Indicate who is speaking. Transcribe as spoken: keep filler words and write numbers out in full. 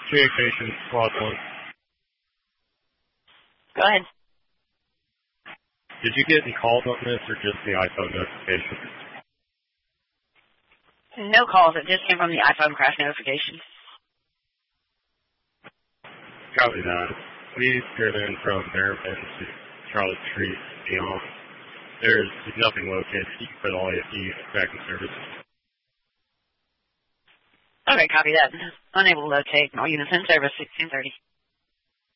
Speaker 1: Communications, Squad one.
Speaker 2: Go ahead.
Speaker 1: Did you get any calls on this or just the iPhone notification?
Speaker 2: No calls. It just came from the iPhone crash notification.
Speaker 1: Copy that. Please driven from Merriman to Charlotte Street beyond. There's nothing located. You can put all A F D back in service.
Speaker 2: Okay, copy that. Unable to locate. All units in service, sixteen thirty.